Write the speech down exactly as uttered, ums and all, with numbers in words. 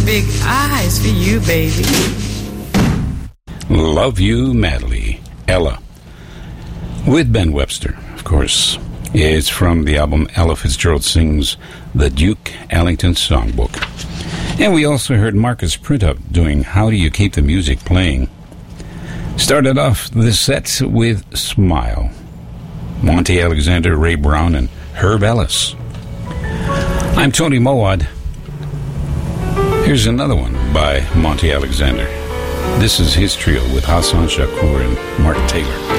big eyes for you, baby. Love You Madly, Ella. With Ben Webster, of course. It's from the album Ella Fitzgerald Sings the Duke Ellington Songbook. And we also heard Marcus Printup doing How Do You Keep the Music Playing. Started off the set with Smile. Monty Alexander, Ray Brown, and Herb Ellis. I'm Tony Mowad. Here's another one by Monty Alexander. This is his trio with Hassan Shakur and Mark Taylor.